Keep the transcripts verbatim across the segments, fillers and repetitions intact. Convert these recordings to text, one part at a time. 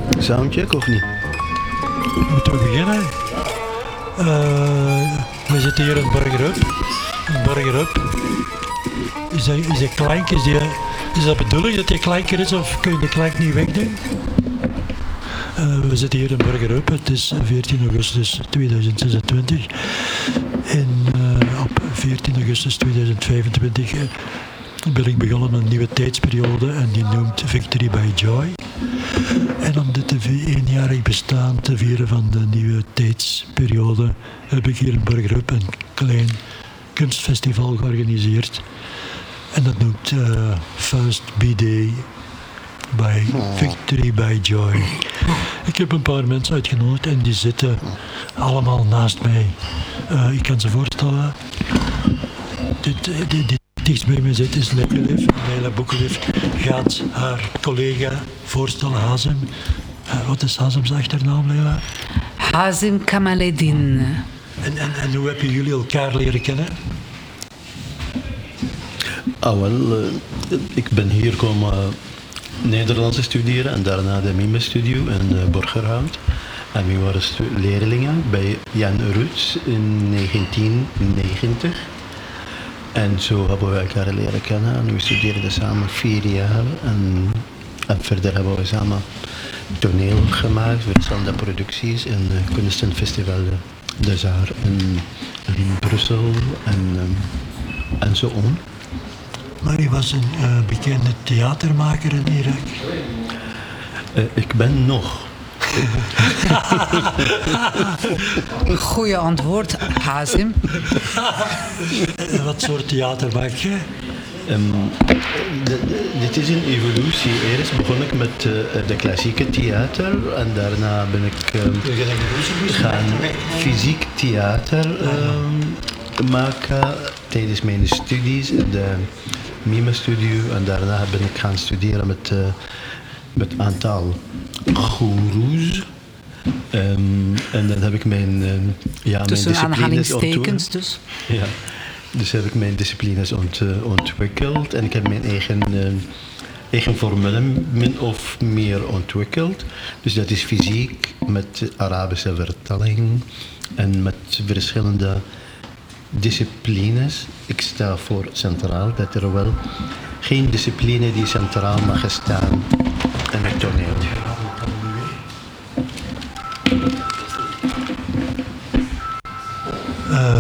Soundcheck of niet? Moeten we beginnen? Uh, we zitten hier in Burgerup. In Burgerup. Is dat, is dat klank? Is, die, is dat bedoeling dat die klanker is of kun je de klank niet wegdoen? Uh, we zitten hier in Burgerup. Het is veertien augustus tweeduizend zesentwintig. En uh, op veertien augustus tweeduizend vijfentwintig uh, ben ik begonnen een nieuwe tijdsperiode en die noemt Victory by Joy. En om dit eenjarig bestaan te vieren van de nieuwe tijdsperiode heb ik hier in Burgerup een klein kunstfestival georganiseerd. En dat noemt uh, First B-Day by Victory by Joy. Ik heb een paar mensen uitgenodigd en die zitten allemaal naast mij. Uh, ik kan ze voorstellen. Dit, dit, dit dichtst bij mij zit is Leila. Leila Boekelief gaat haar collega voorstellen, Hazem. Uh, wat is Hazem's achternaam, Leila? Hazem Kamaledin. En, en, en hoe hebben jullie elkaar leren kennen? Ah, wel, uh, ik ben hier komen uh, Nederlands studeren en daarna de Mime Studio in uh, Borgerhout. En we waren stu- leerlingen bij Jan Ruts in negentien negentig. En zo hebben we elkaar leren kennen en we studeerden samen vier jaar. En, en verder hebben we samen toneel gemaakt, verschillende producties in uh, Kunstenfestival de Zaar in, in Brussel en, um, en zo on. Maar je was een uh, bekende theatermaker in Irak. Uh, ik ben nog. Goeie antwoord, Hazem. Wat soort theater maak je? Um, de, de, dit is een evolutie. Eerst begon ik met uh, de klassieke theater en daarna ben ik um, gaan fysiek theater um, maken tijdens mijn studies in de Mime Studio en daarna ben ik gaan studeren met uh, met een aantal goeroes. Um, en dan heb ik mijn, uh, ja, mijn Tussen disciplines aanhalingstekens dus. Ja, dus heb ik mijn disciplines ont, uh, ontwikkeld en ik heb mijn eigen, uh, eigen formule min of meer ontwikkeld. Dus dat is fysiek met Arabische vertaling en met verschillende disciplines. Ik sta voor centraal, dat er wel geen discipline die centraal mag staan in het toneel. Uh,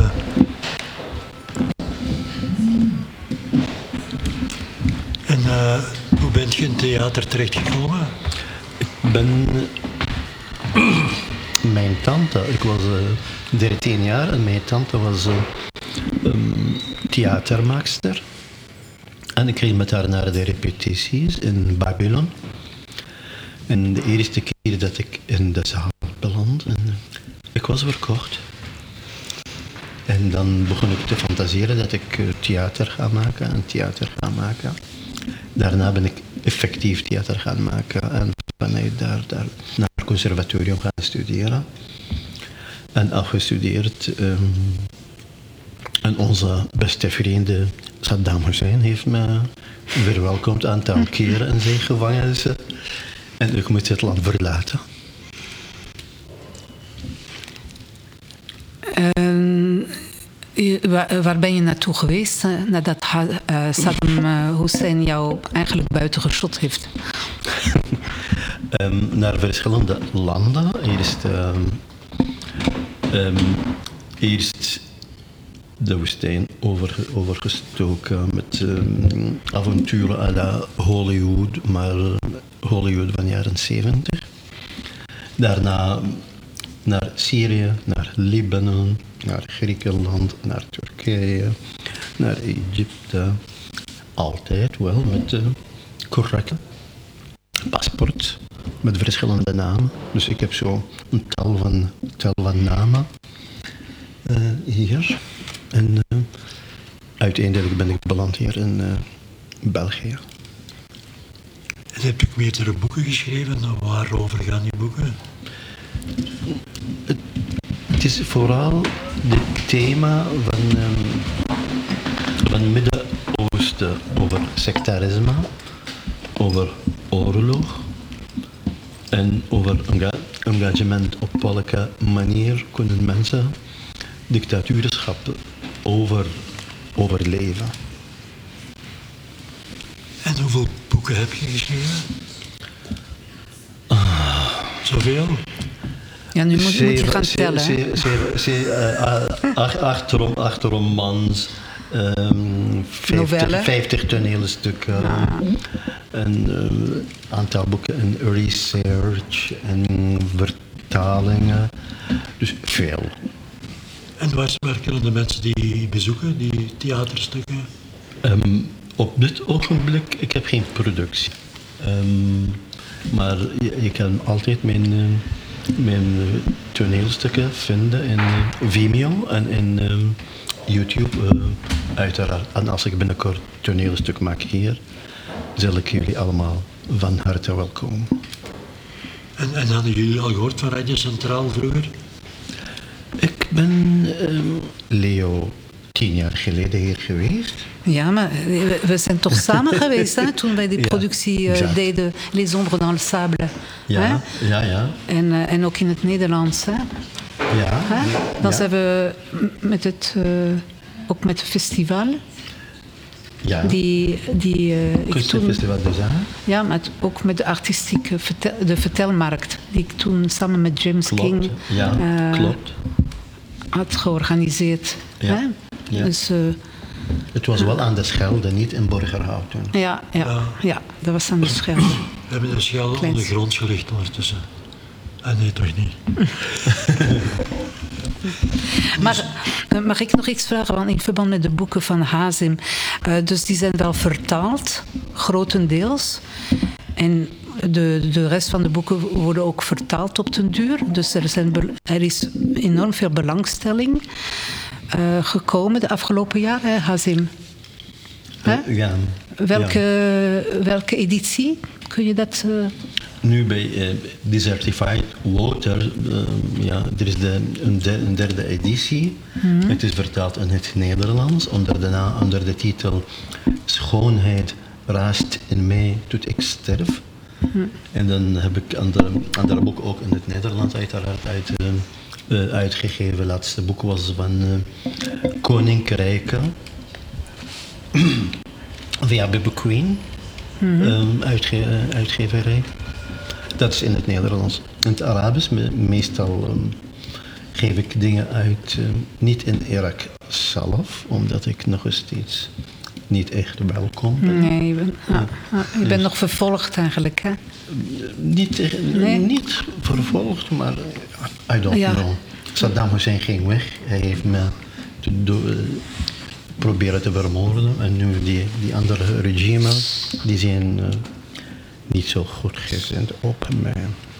en uh, hoe bent je in theater terechtgekomen? Ik ben... mijn tante, ik was uh, dertien jaar en mijn tante was uh, um, theatermaakster. En ik ging met haar naar de repetities in Babylon. En de eerste keer dat ik in de zaal beland, en ik was verkocht. En dan begon ik te fantaseren dat ik theater ga maken en theater ga maken. Daarna ben ik effectief theater gaan maken en vanuit daar, daar naar het conservatorium gaan studeren. En afgestudeerd. Um, en onze beste vriend Saddam Hussein heeft me verwelkomd een aantal keren in zijn gevangenis. En ik moet het land verlaten. Uh, waar, waar ben je naartoe geweest uh, nadat ha- uh, Saddam uh, Hussein jou eigenlijk buiten geschot heeft? um, naar verschillende landen. Eerst, um, um, eerst de woestijn over, overgestoken met um, avonturen à la Hollywood, maar Hollywood van de jaren zeventig. Daarna naar Syrië, naar Libanon, naar Griekenland, naar Turkije, naar Egypte. Altijd wel met uh, correcte paspoort, met verschillende namen. Dus ik heb zo een tal van, tal van namen uh, hier. En uh, uiteindelijk ben ik beland hier in uh, België. En heb ik meerdere boeken geschreven. Waarover gaan die boeken? Het, het is vooral het thema van, um, van het Midden-Oosten over sectarisme, over oorlog En over enga- engagement op welke manier kunnen mensen dictatuurschap over, overleven. En hoeveel boeken heb je geschreven? Ah. Zoveel? Ja, nu moet, moet je Zeven- gaan ze- tellen. hè. ze- ze- ze- eh, acht, acht, rom- acht romans, um, Novellen. vijftig, vijftig toneelstukken, een eh, aantal boeken en research en vertalingen. Dus veel. En waar, waar kunnen de mensen die bezoeken, die theaterstukken? Ehm, op dit ogenblik, ik heb geen productie. Ehm, maar je, je kan altijd mijn, eh, mijn eh, toneelstukken vinden in eh, Vimeo en in ehm, YouTube eh, uiteraard. En als ik binnenkort toneelstuk maak hier, zal ik jullie allemaal van harte welkom. En, en hadden jullie al gehoord van Radio Centraal vroeger? Ik ben ehm, Leo tien jaar geleden hier geweest. Ja, maar we, we zijn toch samen geweest hè, toen wij die Ja, productie eh, exact. deden, Les Ombres dans le Sable. Ja, Hè? ja, ja. En, eh, en ook in het Nederlands. Hè? ja, Hè? Dan ja, zijn we m- met het, eh, ook met het festival, ja. die, die eh, ik toen, Kunstenfestival de Zaal. ja, maar het- ook met de artistieke vertel, de vertelmarkt, die ik toen samen met James Klopt, King ja, eh, klopt. had georganiseerd. Ja, Hè? ja. Dus eh, Het was wel aan de Schelde, niet in Borgerhout toen. ja, ja, Ja. ja, dat was aan de Schelde. We hebben de Schelde Kleins. ondergronds gelegd ondertussen. Ah, nee, toch niet. Maar eh, mag ik nog iets vragen? Want in verband met de boeken van Hazim. eh, dus die zijn wel vertaald, grotendeels. En de, de rest van de boeken worden ook vertaald op den duur. Dus er, zijn, be- er is enorm veel belangstelling eh, gekomen de afgelopen jaren, Hazim. Hè? Eh, ja. Welke, Ja. welke editie? Kun je dat... eh, Nu bij eh, Desertified Water, eh, ja, er is de, een, de- een derde editie. Het is vertaald in het Nederlands onder de, na, onder de titel Schoonheid raast in mij tot ik sterf. En dan heb ik andere, andere boeken ook in het Nederlands uiteraard uit, eh, eh, uitgegeven. Het laatste boek was van eh, Koninkrijken. Via Bibi Queen, ehm, uitge eh, uitgeverij. Dat is in het Nederlands. In het Arabisch, me- meestal ehm, geef ik dingen uit, ehm, niet in Irak zelf, omdat ik nog steeds niet echt welkom ben. nee, je bent, ah, ah, je bent nog vervolgd eigenlijk, hè? Niet, echt- Nee? niet vervolgd, maar eh, I don't Ja. know. Saddam Hussein ging weg. Hij heeft me te do- eh, proberen te vermoorden. En nu die, die andere regime, die zijn eh, niet zo goed gezind op mij.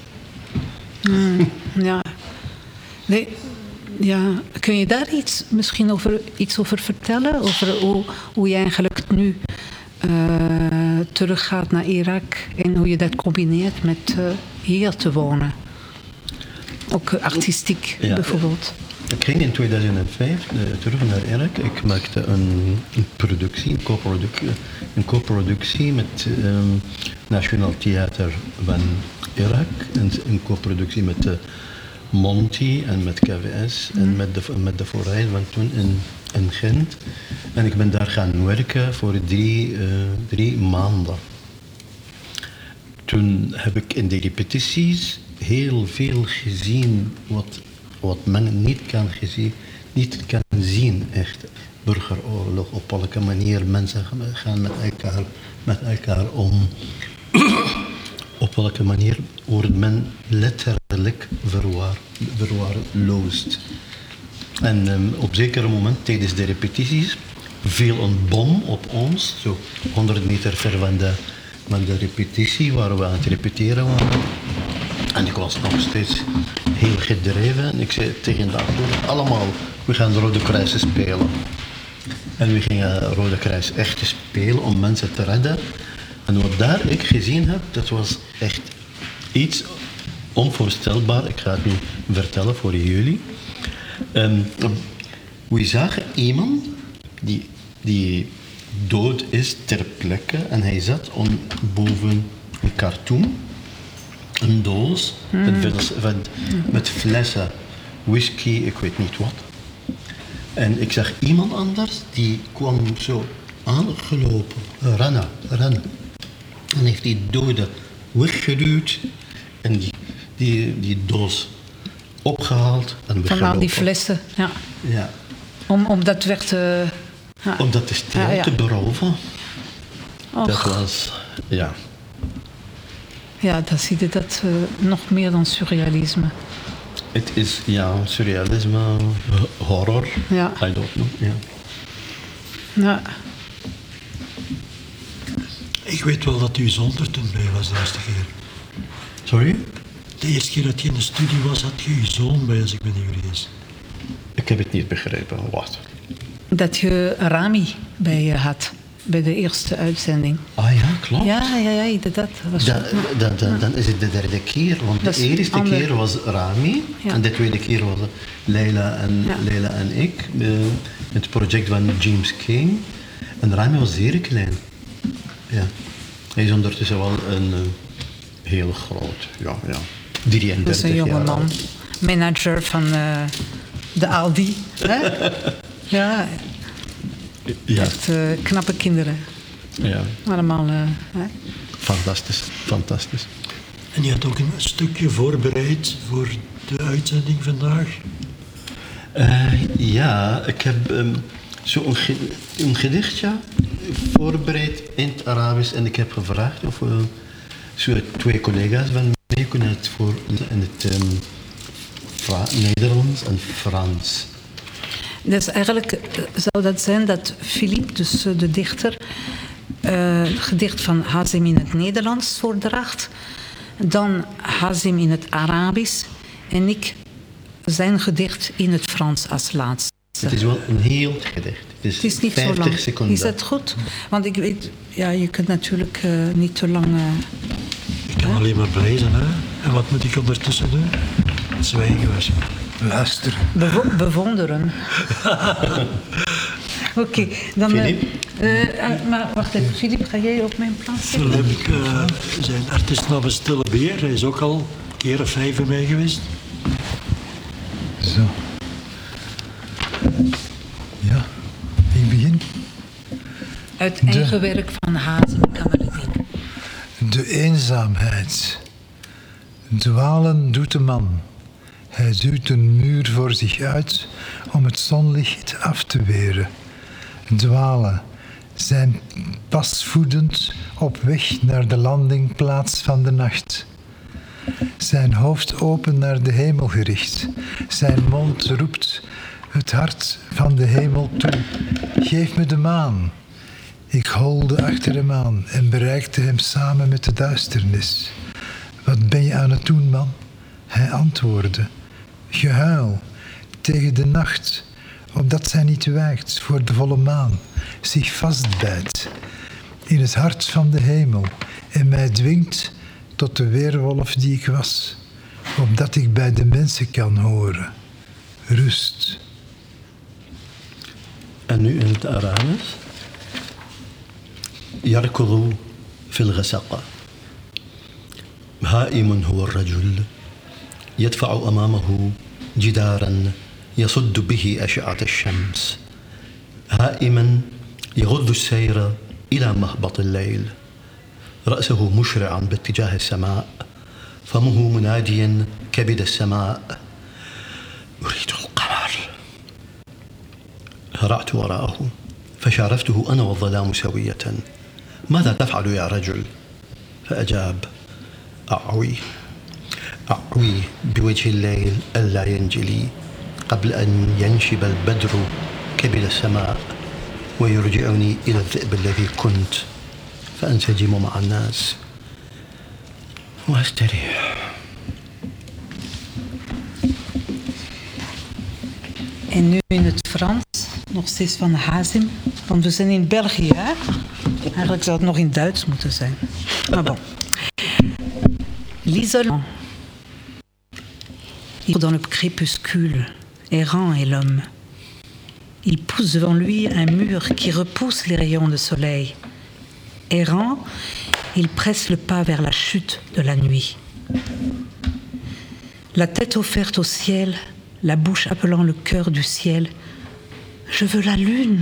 Ja. Nee, ja. Kun je daar iets, misschien over, iets over vertellen? Over hoe, hoe je eigenlijk nu eh, teruggaat naar Irak en hoe je dat combineert met eh, hier te wonen? Ook eh, artistiek Ja. bijvoorbeeld. Ik ging in tweeduizend vijf eh, terug naar Irak. Ik maakte een, een productie, een co-productie, een co-productie met ehm Nationaal Theater van Irak. En een co-productie met de Monty en met K V S en met de, met de Voorheid van toen in, in Gent. En ik ben daar gaan werken voor drie, eh, drie maanden. Toen heb ik in de repetities heel veel gezien wat, wat men niet kan, gezien, niet kan zien, echt. Burgeroorlog, op welke manier mensen gaan met elkaar, met elkaar om. Op welke manier wordt men letterlijk verwaar, verwaarloosd. En um, op zekere moment tijdens de repetities viel een bom op ons, zo honderd meter ver van de, van de repetitie waar we aan het repeteren waren. En ik was nog steeds heel gedreven en ik zei tegen de acteurs, allemaal, we gaan Rode Kruis spelen. En we gingen Rode Kruis echt spelen om mensen te redden. En wat daar ik gezien heb, dat was echt iets onvoorstelbaar. Ik ga het nu vertellen voor jullie. Um, we zagen iemand die, die dood is ter plekke en hij zat om, boven een kartoen. een doos mm. met, met, met flessen whisky, ik weet niet wat. En ik zag iemand anders, die kwam zo aangelopen, rennen, rennen. En heeft die dode weggeduwd en die, die, die doos opgehaald en weggelopen. Van al die flessen, ja. Ja. Om, om dat weg te... Ja. Om dat stil ja, ja. te beroven. Och. Dat was, ja. Ja, dan zie je dat uh, nog meer dan surrealisme. Het is, ja, surrealisme, horror, ja. I don't know, ja. Ja. Ik weet wel dat uw zoon er toen bij was de eerste keer. Sorry? De eerste keer dat je in de studie was, had je uw zoon bij, als ik me niet vergis. Ik heb het niet begrepen, wat? Dat je Rami bij je had, bij de eerste uitzending. Ah ja, klopt. Ja, ja, ja, inderdaad. Was da, da, da, dan is het de derde keer, want de eerste ander... keer was Rami, ja. En de tweede keer was Leila en, ja. Leila en ik, uh, het project van James King. En Rami was zeer klein. Ja. Hij is ondertussen wel een uh, heel groot, ja, ja. drieëndertig dat is een jonge man, oud. Manager van uh, de Aldi. Hè? Ja, ja. Echt uh, knappe kinderen. Ja. Allemaal. Uh, hè? Fantastisch, fantastisch. En je had ook een stukje voorbereid voor de uitzending vandaag? Uh, ja, ik heb um, zo'n ge- een gedichtje voorbereid in het Arabisch en ik heb gevraagd of uh, zo twee collega's van mij kunnen het voor in het um, Fra- Nederlands en Frans. Dus eigenlijk zou dat zijn dat Philippe, dus de dichter, uh, het gedicht van Hazim in het Nederlands voordraagt, dan Hazim in het Arabisch en ik zijn gedicht in het Frans als laatste. Het is wel een heel gedicht. Het is, het is niet vijftig zo lang. Seconden. Is dat goed? Want ik weet, ja, je kunt natuurlijk uh, niet te lang... Uh, ik kan hè? alleen maar lezen, hè. En wat moet ik ondertussen doen? Zwijgen was. Luisteren. Bevo- bewonderen. Oké, okay, dan... Philippe? Uh, uh, maar wacht even, Philippe, ga jij op mijn plaats zitten? Philippe, uh, zijn artiestnaam is Stille Beer. Hij is ook al een keer of vijf bij mij geweest. Zo. Ja, ik begin. Uit eigen de, werk van Hazim Kamaluddin. De eenzaamheid. Dwalen doet de man. Hij duwt een muur voor zich uit om het zonlicht af te weren. Dwalen, zijn pasvoedend op weg naar de landingplaats van de nacht. Zijn hoofd open naar de hemel gericht. Zijn mond roept het hart van de hemel toe. Geef me de maan. Ik holde achter hem aan en bereikte hem samen met de duisternis. Wat ben je aan het doen, man? Hij antwoordde. Gehuil tegen de nacht, opdat zij niet wijkt voor de volle maan, zich vastbijt in het hart van de hemel en mij dwingt tot de weerwolf die ik was, opdat ik bij de mensen kan horen. Rust. En nu in het Arabisch. يركض في الغسق هائم هو الرجل يدفع أمامه جدارا يصد به أشعة الشمس هائما يغض السير إلى مهبط الليل رأسه مشرعا باتجاه السماء فمه مناديا كبد السماء أريد القمر هرعت وراءه فشارفته أنا والظلام سوية ماذا تفعل يا رجل؟ فأجاب أعوي أعوي بوجه الليل ألا ينجلي قبل أن ينشب البدر كبد السماء ويرجعني إلى الذئب الذي كنت فأنسجم مع الناس وأستريح. En nu in het Frans, nog steeds van Hazim, want we zijn in België, hè? Eigenlijk zou het nog in Duits moeten zijn. Maar bon. L'isolement. Il dans le crépuscule, errant est l'homme. Il pousse devant lui un mur qui repousse les rayons de soleil. Errant, il presse le pas vers la chute de la nuit. La tête offerte au ciel, la bouche appelant le cœur du ciel. Je veux la lune.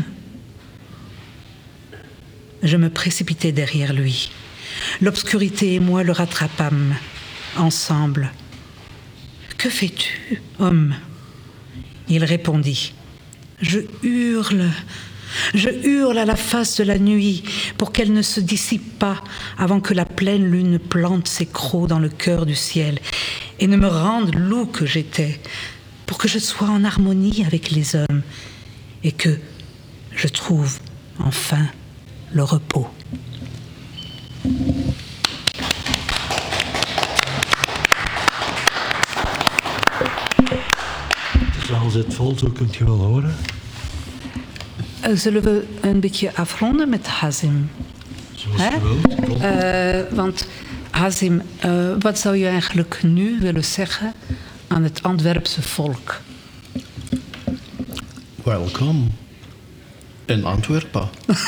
Je me précipitai derrière lui. L'obscurité et moi le rattrapâmes, ensemble. « Que fais-tu, homme ?» Il répondit. « Je hurle, je hurle à la face de la nuit pour qu'elle ne se dissipe pas avant que la pleine lune plante ses crocs dans le cœur du ciel et ne me rende loup que j'étais, pour que je sois en harmonie avec les hommes et que je trouve enfin le repos. » De zaal zit vol, zo kunt je wel horen. Uh, zullen we een beetje afronden met Hazim? Zoals je wilt. Uh, want Hazim, uh, wat zou je eigenlijk nu willen zeggen aan het Antwerpse volk? Welkom in Antwerpen.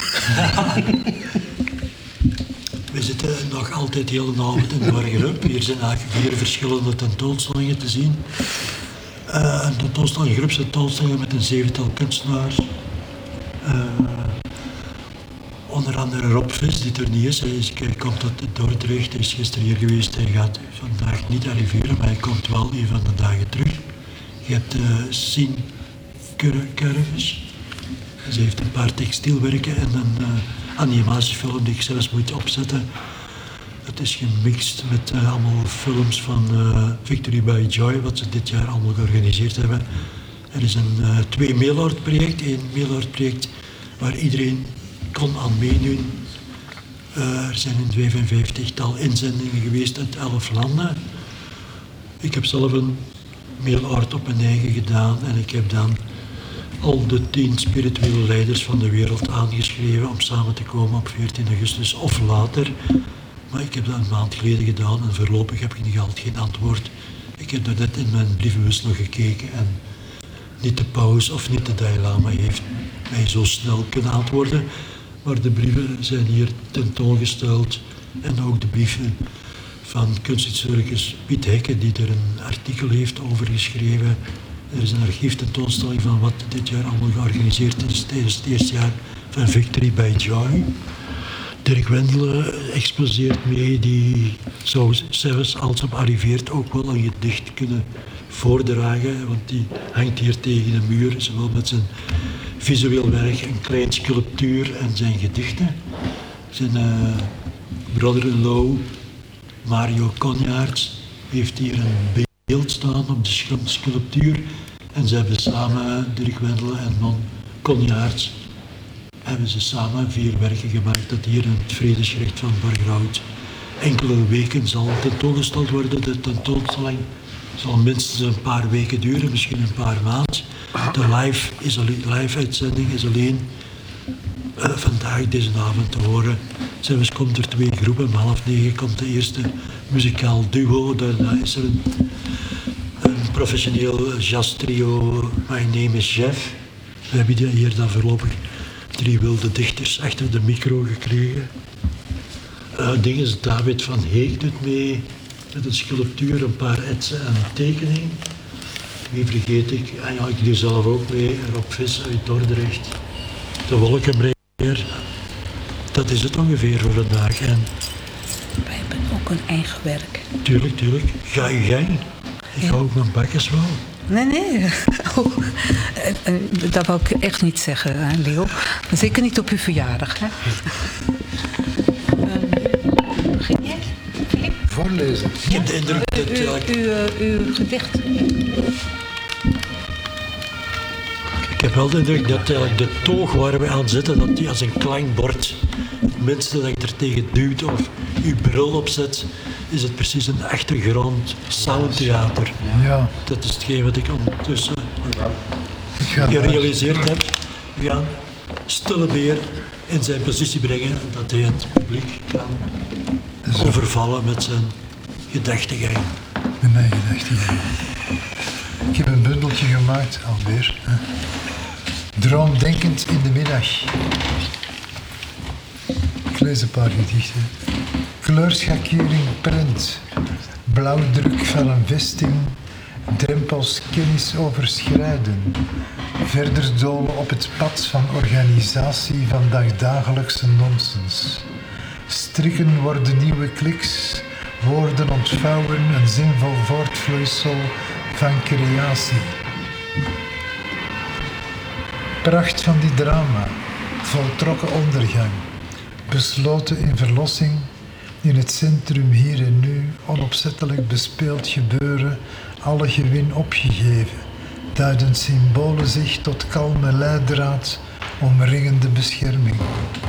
We zitten nog altijd heel de avond in de Bargerup. Hier zijn eigenlijk vier verschillende tentoonstellingen te zien. Uh, een tentoonstelling, een groep tentoonstellingen met een zevental kunstenaars. Uh, onder andere Rob Vis, die er niet is. Hij, is, hij komt uit Dordrecht, hij is gisteren hier geweest. Hij gaat vandaag niet arriveren, maar hij komt wel een van de dagen terug. Je hebt uh, Sien Curvis. Ze heeft een paar textielwerken en een uh, animatiefilm die ik zelfs moet opzetten. Het is gemixt met uh, allemaal films van uh, Victory by Joy, wat ze dit jaar allemaal georganiseerd hebben. Er is een uh, twee mailart project, één mailart project waar iedereen kon aan meedoen. Uh, er zijn een vijfenvijftigtal inzendingen geweest uit elf landen. Ik heb zelf een mailart op mijn eigen gedaan en ik heb dan al de tien spirituele leiders van de wereld aangeschreven om samen te komen op veertien augustus of later. Maar ik heb dat een maand geleden gedaan en voorlopig heb ik nog altijd geen antwoord. Ik heb daar net in mijn brievenwissel gekeken en niet de paus of niet de Dalai Lama heeft mij zo snel kunnen antwoorden. Maar de brieven zijn hier tentoongesteld en ook de brieven van kunsthistoricus Piet Hekke die er een artikel heeft over geschreven. Er is een archieftentoonstelling van wat dit jaar allemaal georganiseerd is tijdens het eerste jaar van Victory by Joy. Dirk Wendelen exposeert mee, die zou zelfs als hem arriveert ook wel een gedicht kunnen voordragen, want die hangt hier tegen de muur, zowel met zijn visueel werk, een klein sculptuur en zijn gedichten. Zijn uh, brother-in-law, Mario Konjaerts, heeft hier een beeld staan op de sculptuur en ze hebben samen, Dirk Wendelen en Mon Konjaerts, hebben ze samen vier werken gemaakt dat hier in het Vredesgericht van Borgerhout enkele weken zal tentoongesteld worden. De tentoonstelling zal minstens een paar weken duren, misschien een paar maanden. De live, is alleen, live uitzending is alleen uh, vandaag, deze avond te horen. Zelfs komt er twee groepen, om half negen komt de eerste muzikaal duo, daarna is er een, een professioneel jazztrio, My Name is Jeff. We hebben hier dan voorlopig drie wilde dichters achter de micro gekregen. Uh, ding is, David van Heek doet mee met een sculptuur, een paar etsen en een tekening. Wie vergeet ik? En ja, ik doe zelf ook mee. Rob Vis uit Dordrecht. De Wolkenbrenger. Dat is het ongeveer voor vandaag. En wij hebben ook een eigen werk. Tuurlijk, tuurlijk. Ga je gang. Ik ja. hou ook mijn bakjes wel. Nee, nee. Oh, dat wou ik echt niet zeggen, hè, Leo. Zeker niet op uw verjaardag. Hè? Begin jij? Filip? Voorlezen. Ik heb de indruk dat... U, u, u, uw gedicht. Ik heb wel de indruk dat eigenlijk de toog waar we aan zitten, dat die als een klankbord, het minste dat je er tegen duwt of je bril opzet, is het precies een achtergrond soundtheater. Ja. Dat is hetgeen wat ik ondertussen gerealiseerd heb. We gaan Stille Beer in zijn positie brengen, dat hij het publiek kan overvallen met zijn gedachtengang. Met mijn gedachtengang. Ik heb een bundeltje gemaakt, alweer. Hè. Droomdenkend in de middag. Ik lees een paar gedichten. Kleurschakering prent. blauwdruk van een vesting, drempels kennis overschrijden, verder dolen op het pad van organisatie van dagdagelijkse nonsens. Strikken worden nieuwe kliks, woorden ontvouwen een zinvol voortvloeisel van creatie. Pracht van die drama, voltrokken ondergang, besloten in verlossing, in het centrum hier en nu, onopzettelijk bespeeld gebeuren, alle gewin opgegeven, duiden symbolen zich tot kalme leidraad, omringende bescherming.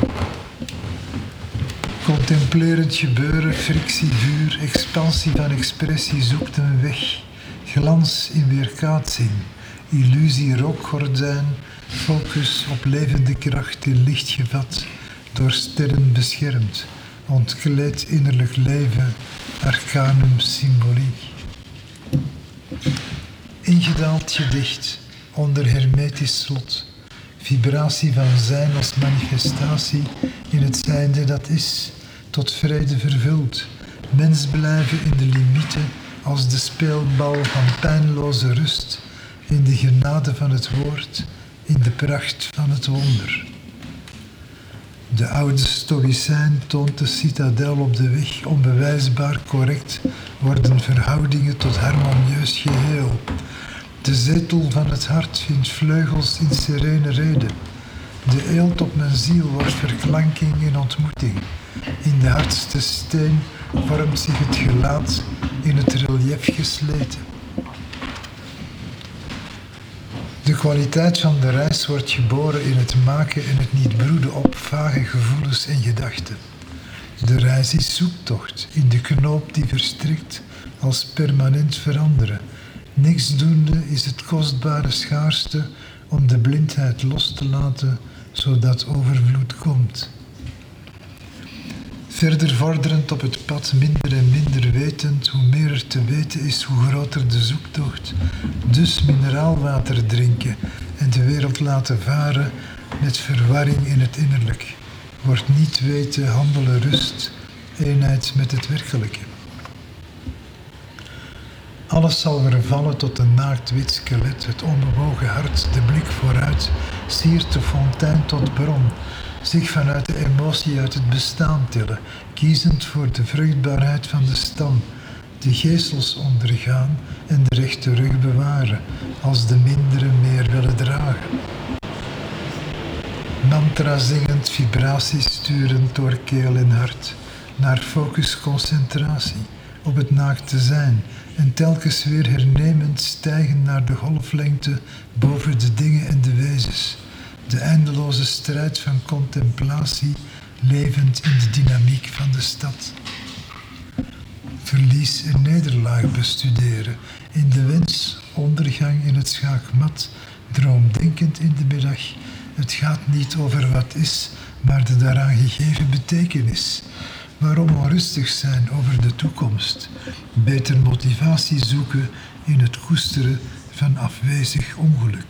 Contemplerend gebeuren, frictie, vuur, expansie van expressie zoekt een weg, glans in weerkaatsing, illusie rookgordijn, focus op levende kracht in licht gevat, door sterren beschermd, ontkleed innerlijk leven, arcanum symboliek. Ingedaald gedicht, onder hermetisch slot, vibratie van zijn als manifestatie in het zijnde dat is, tot vrede vervuld, mens blijven in de limieten als de speelbal van pijnloze rust, in de genade van het woord, in de pracht van het wonder. De oude stoïcijn toont de citadel op de weg, onbewijsbaar correct worden verhoudingen tot harmonieus geheel. De zetel van het hart vindt vleugels in serene rede. De eelt op mijn ziel wordt verklanking in ontmoeting. In de hardste steen vormt zich het gelaat in het relief gesleten. De kwaliteit van de reis wordt geboren in het maken en het niet broeden op vage gevoelens en gedachten. De reis is zoektocht in de knoop die verstrikt als permanent veranderen. Niksdoende is het kostbare schaarste om de blindheid los te laten, zodat overvloed komt. Verder vorderend op het pad, minder en minder wetend, hoe meer er te weten is, hoe groter de zoektocht. Dus mineraalwater drinken en de wereld laten varen met verwarring in het innerlijk. Wordt niet weten, handelen rust, eenheid met het werkelijke. Alles zal vervallen tot een naakt wit skelet, het onbewogen hart, de blik vooruit, siert de fontein tot bron, zich vanuit de emotie uit het bestaan tillen, kiezend voor de vruchtbaarheid van de stam, de geestels ondergaan en de rechte rug bewaren, als de mindere meer willen dragen. Mantra zingend, vibraties sturend door keel en hart, naar focus concentratie, op het naakte zijn, en telkens weer hernemend stijgen naar de golflengte boven de dingen en de wezens. De eindeloze strijd van contemplatie, levend in de dynamiek van de stad. Verlies en nederlaag bestuderen, in de wens, ondergang in het schaakmat, droomdenkend in de middag. Het gaat niet over wat is, maar de daaraan gegeven betekenis. Waarom onrustig zijn over de toekomst? Beter motivatie zoeken in het koesteren van afwezig ongeluk.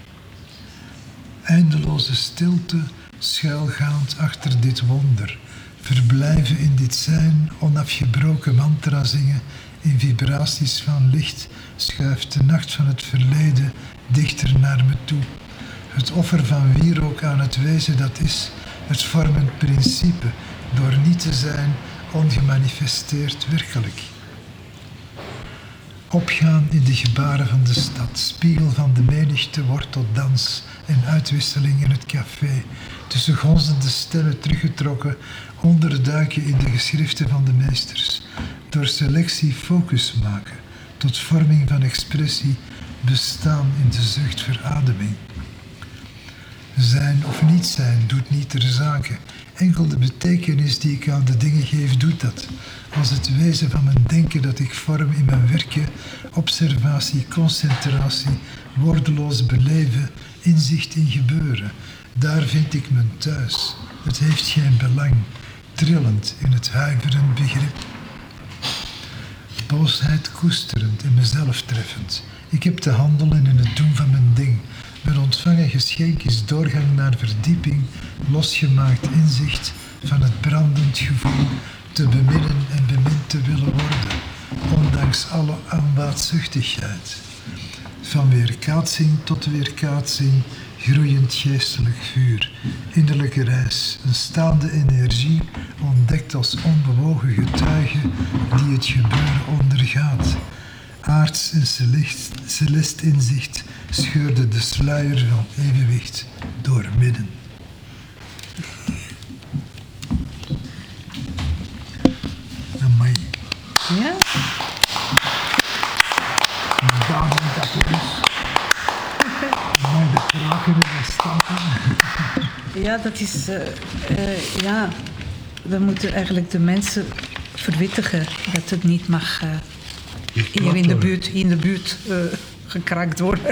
Eindeloze stilte, schuilgaand achter dit wonder. Verblijven in dit zijn, onafgebroken mantra zingen, in vibraties van licht, schuift de nacht van het verleden dichter naar me toe. Het offer van wierook aan het wezen dat is, het vormend principe, door niet te zijn, ongemanifesteerd werkelijk. Opgaan in de gebaren van de stad, spiegel van de menigte wordt tot dans en uitwisseling in het café, tussen gonzende stemmen teruggetrokken, onderduiken in de geschriften van de meesters, door selectie focus maken, tot vorming van expressie, bestaan in de zuchtverademing. Zijn of niet zijn doet niet ter zake. Enkel de betekenis die ik aan de dingen geef, doet dat. Als het wezen van mijn denken dat ik vorm in mijn werken, observatie, concentratie, woordeloos beleven, inzicht in gebeuren. Daar vind ik mijn thuis. Het heeft geen belang, trillend in het huiverend begrip. Boosheid koesterend en mezelf treffend. Ik heb te handelen in het doen van mijn ding. Mijn ontvangen geschenk is doorgang naar verdieping, losgemaakt inzicht van het brandend gevoel te beminnen en bemind te willen worden. ondanks alle aanbaatzuchtigheid. Van weerkaatsing tot weerkaatsing, groeiend geestelijk vuur, innerlijke reis, een staande energie, ontdekt als onbewogen getuige die het gebeuren ondergaat. Aards en celest, celest inzicht scheurde de sluier van evenwicht doormidden. Amai. Ja? Dame, dat is. Amai, de kraken in de stampen. Ja, dat is... Uh, uh, ja, we moeten eigenlijk de mensen verwittigen dat het niet mag uh, hier in de buurt, in de buurt uh, gekraakt worden.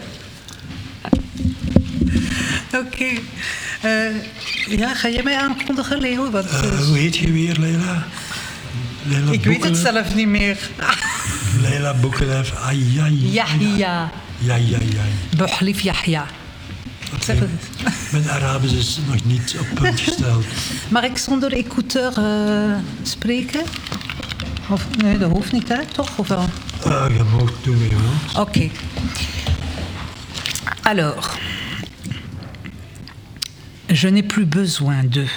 Oké. Okay. Uh, ja, ga jij mij aankondigen, Leo? Wat, uh, uh, hoe heet je weer, Leila? Leila ik weet het zelf niet meer. Leila Boekelev. Ai, ai, Yahya. Ja, ja, ja. Bohlif Yahya. Okay. Mijn Arabisch is nog niet op punt gesteld. Mag ik zonder écouteur uh, spreken? Of, nee, dat hoeft niet, hè? Toch? Of wel? Uh, je mag doen wat je wilt. Oké. Okay. Alors, je n'ai plus besoin d'eux.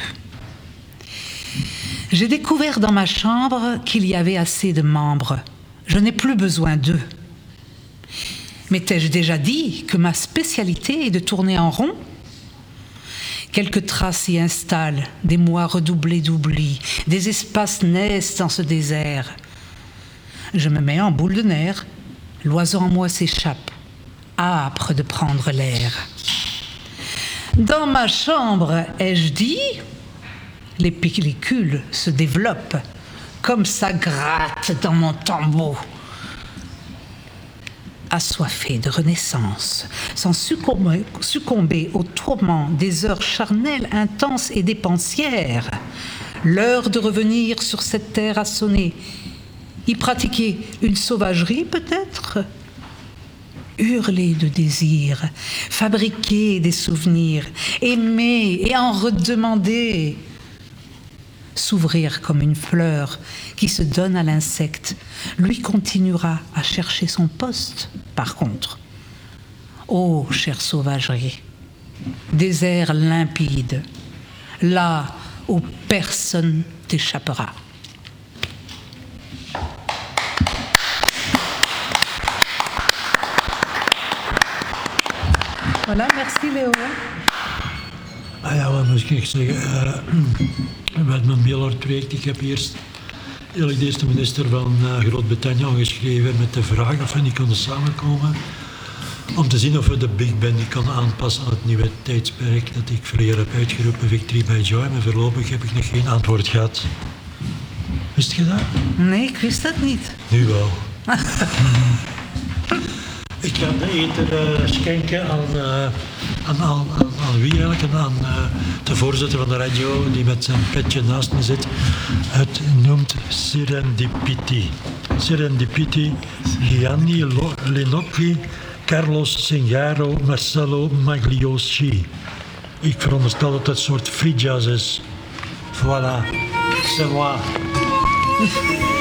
J'ai découvert dans ma chambre qu'il y avait assez de membres. Je n'ai plus besoin d'eux. Mais t'ai-je déjà dit que ma spécialité est de tourner en rond? Quelques traces s'y installent, des mois redoublés d'oubli, des espaces naissent dans ce désert. Je me mets en boule de nerfs, l'oiseau en moi s'échappe, âpre de prendre l'air. Dans ma chambre, ai-je dit? Les pellicules se développent, comme ça gratte dans mon tombeau. Assoiffé de renaissance, sans succomber, succomber au tourment des heures charnelles, intenses et dépensières. L'heure de revenir sur cette terre a sonné. Y pratiquer une sauvagerie peut-être? Hurler de désir, fabriquer des souvenirs, aimer et en redemander. S'ouvrir comme une fleur qui se donne à l'insecte, lui continuera à chercher son poste, par contre. Ô chère sauvagerie, désert limpide, là où personne t'échappera. Voilà, merci Léo. Ah ja, wat moet ik zeggen? Uh, met mijn Billard-project, ik heb eerst eigenlijk de eerste minister van uh, Groot-Brittannië aangeschreven met de vraag of we niet konden samenkomen om te zien of we de Big Band niet konden aanpassen aan het nieuwe tijdsperk dat ik verleden heb uitgeroepen, Victory by Joy, maar voorlopig heb ik nog geen antwoord gehad. Wist je dat? Nee, ik wist dat niet. Nu wel. Ik ga de eter uh, schenken aan, uh, aan, aan, aan, aan wie eigenlijk? Aan uh, de voorzitter van de radio die met zijn petje naast me zit. Het noemt Serendipity. Serendipity, Gianni Lenocchi, Carlos Singaro, Marcello Maglioschi. Ik veronderstel dat het een soort free jazz is. Voilà, c'est moi.